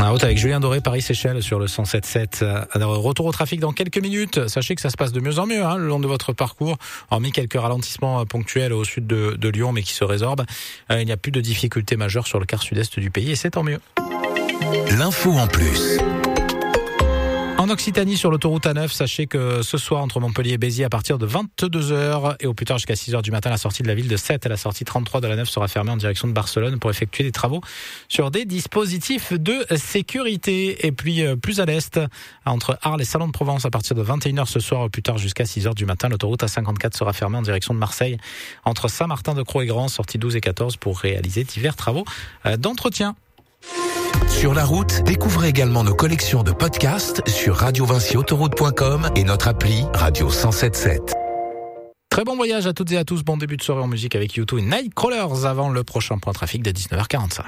En route avec Julien Doré, Paris-Séchelles sur le 107.7. Retour au trafic dans quelques minutes. Sachez que ça se passe de mieux en mieux le long de votre parcours. Hormis quelques ralentissements ponctuels au sud de Lyon, mais qui se résorbent. Il n'y a plus de difficultés majeures sur le quart sud-est du pays et c'est tant mieux. L'info en plus. En Occitanie, sur l'autoroute A9, sachez que ce soir, entre Montpellier et Béziers, à partir de 22h et au plus tard jusqu'à 6h du matin, la sortie de la ville de Sète et la sortie 33 de la 9 sera fermée en direction de Barcelone pour effectuer des travaux sur des dispositifs de sécurité. Et puis, plus à l'est, entre Arles et Salon de Provence, à partir de 21h ce soir, au plus tard jusqu'à 6h du matin, l'autoroute A54 sera fermée en direction de Marseille, entre Saint-Martin-de-Croix et Grand, sortie 12 et 14, pour réaliser divers travaux d'entretien. Sur la route, découvrez également nos collections de podcasts sur radiovinciautoroute.com et notre appli Radio 107.7. Très bon voyage à toutes et à tous. Bon début de soirée en musique avec U2 et Nightcrawlers avant le prochain point trafic de 19h45.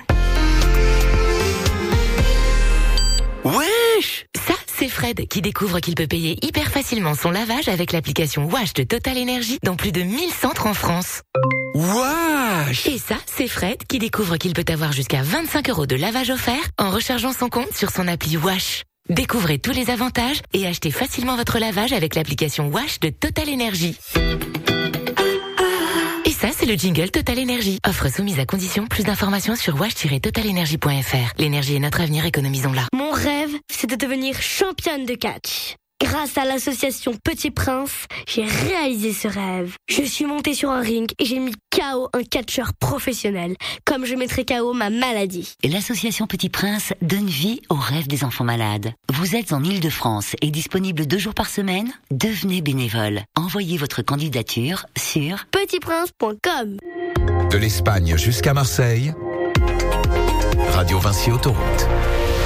Wesh! Ça, c'est Fred qui découvre qu'il peut payer hyper facilement son lavage avec l'application Wash de Total Energy dans plus de 1000 centres en France. Wesh! Et ça, c'est Fred qui découvre qu'il peut avoir jusqu'à 25 € de lavage offert en rechargeant son compte sur son appli Wash. Découvrez tous les avantages et achetez facilement votre lavage avec l'application Wash de Total Energy. Et ça, c'est le jingle Total Energy. Offre soumise à condition. Plus d'informations sur wash-totalenergy.fr. L'énergie est notre avenir, économisons-la. Mon rêve, c'est de devenir championne de catch. Grâce à l'association Petit Prince, j'ai réalisé ce rêve. Je suis montée sur un ring et j'ai mis KO un catcheur professionnel, comme je mettrai KO ma maladie. L'association Petit Prince donne vie aux rêves des enfants malades. Vous êtes en Île-de-France et disponible 2 jours par semaine? Devenez bénévole. Envoyez votre candidature sur petitprince.com. De l'Espagne jusqu'à Marseille, Radio Vinci Autoroute.